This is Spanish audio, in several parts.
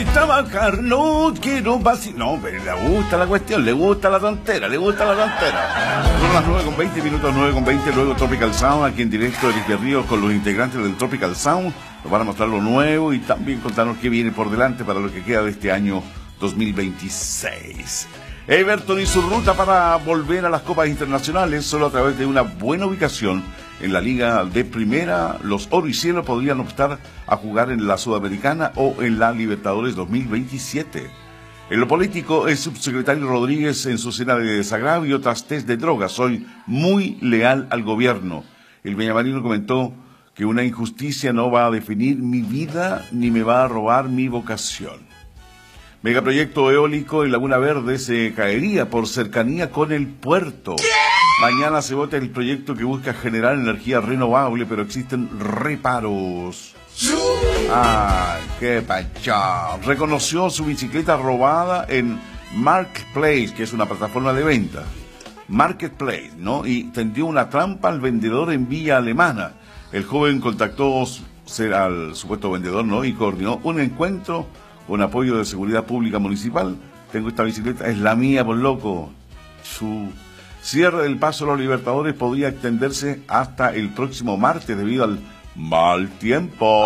trabajar, no quiero vacilar. No, pero le gusta la cuestión, le gusta la tontera, le gusta la tontera. Son las 9:20, minutos 9:20, luego Tropical Sound, aquí en directo de Los Ríos con los integrantes del Tropical Sound. Nos van a mostrar lo nuevo y también contarnos qué viene por delante para lo que queda de este año 2026. Everton y su ruta para volver a las copas internacionales solo a través de una buena ubicación en la Liga de Primera. Los oro y cielo podrían optar a jugar en la Sudamericana o en la Libertadores 2027. En lo político, el subsecretario Rodríguez en su cena de desagravio tras test de drogas: soy muy leal al gobierno. El villamarino comentó que una injusticia no va a definir mi vida ni me va a robar mi vocación. Megaproyecto eólico en Laguna Verde se caería por cercanía con el puerto. ¿Qué? Mañana se vota el proyecto que busca generar energía renovable, pero existen reparos. ¡Ay, qué pacha! Reconoció su bicicleta robada en Marketplace, que es una plataforma de venta. Marketplace, ¿no? Y tendió una trampa al vendedor en Villa Alemana. El joven contactó al supuesto vendedor, ¿no? Y coordinó un encuentro con apoyo de seguridad pública municipal. Tengo esta bicicleta, es la mía, por loco. Su cierre del paso a los Libertadores podría extenderse hasta el próximo martes debido al mal tiempo.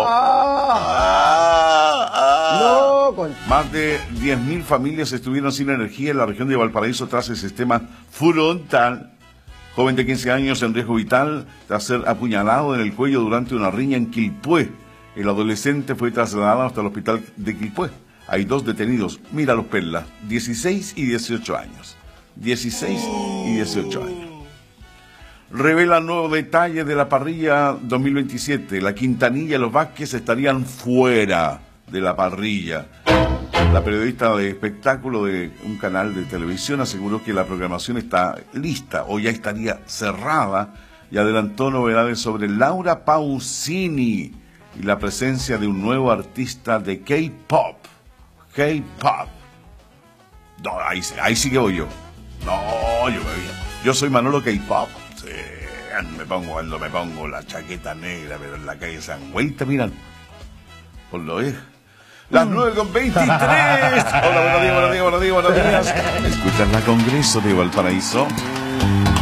No, Más de 10.000 familias estuvieron sin energía en la región de Valparaíso tras el sistema frontal. Joven de 15 años en riesgo vital tras ser apuñalado en el cuello durante una riña en Quilpué. El adolescente fue trasladado hasta el hospital de Quilpué. Hay dos detenidos, mira los perlas, 16 y 18 años. 16 y 18 años. Revela nuevos detalles de la parrilla 2027. La Quintanilla y los Vázquez estarían fuera de la parrilla. La periodista de espectáculo de un canal de televisión aseguró que la programación está lista o ya estaría cerrada y adelantó novedades sobre Laura Pausini y la presencia de un nuevo artista de K-pop. K-pop. No, ahí sí que voy yo. No, yo soy Manolo K-pop. Sí, cuando me pongo la chaqueta negra, pero en la calle San Güey, miran. Por lo es. Las 9:23. Hola, buenos días. Escuchan la Congreso de Valparaíso.